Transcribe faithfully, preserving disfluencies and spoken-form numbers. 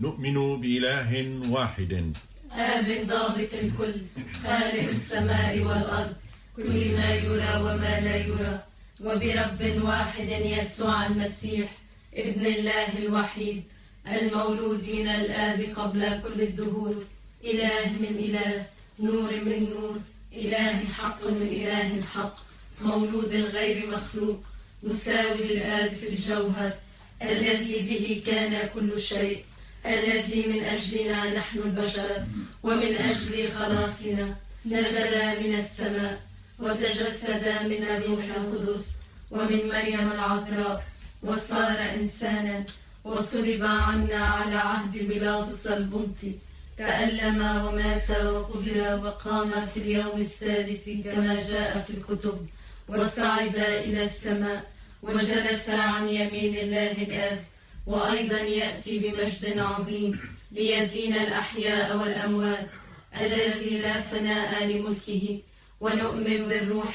نؤمن بإله واحد آب ضابط الكل، خالق السماء والأرض، كل ما يرى وما لا يرى، وبرب واحد يسوع المسيح ابن الله الوحيد، المولود من الآب قبل كل الدهور، إله من إله، نور من نور، إله حق من إله حق، مولود غير مخلوق، مساوي للآب في الجوهر، الذي به كان كل شيء، الذي من أجلنا نحن البشر ومن أجل خلاصنا نزل من السماء وتجسد من الروح القدس ومن مريم العذراء وصار إنسانا وصلب عنا على عهد بيلاطس البنطي، تألم ومات وقبر وقام في اليوم السادس كما جاء في الكتب، وصعد إلى السماء وجلس عن يمين الله الآب، وأيضا يأتي بمجد عظيم ليدين الأحياء والأموات، الذي لا فناء لملكه، ونؤمن بالروح